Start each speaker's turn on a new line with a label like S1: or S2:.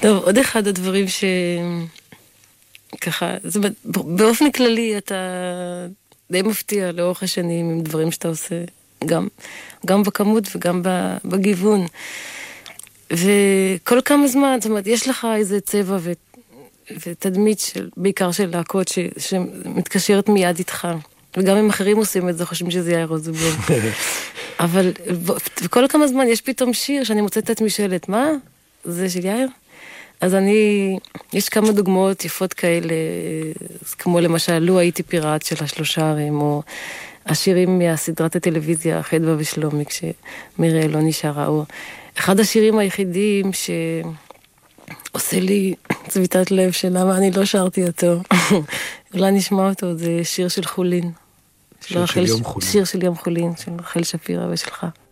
S1: טוב, עוד אחד הדברים ככה, זאת אומרת, באופן כללי אתה די מפתיע לאורך השנים עם דברים שאתה עושה, גם בכמות וגם בגיוון. וכל כמה זמן, זאת אומרת, יש לך איזה צבע ותדמית בעיקר של להקות שמתקשרת מיד איתך. וגם אם אחרים עושים את זה, חושבים שזה יאיר רוזנבלום. אבל וכל כמה זמן יש פתאום שיר שאני מוצאת את עצמי שואלת, מה? זה של יאיר? אז יש כמה דוגמאות יפות כאלה, כמו למשל, לו הייתי פיראט של השלושה ערים, או השירים מהסדרת הטלוויזיה, חדווה ושלומי, כשמירי לא נשארה, או אחד השירים היחידים שעושה לי צביטת לב של למה אני לא שרתי אותו. אולי נשמע אותו, זה שיר של חולין.
S2: שיר של יום חולין.
S1: שיר של יום חולין, של רחל שפירא ושלך.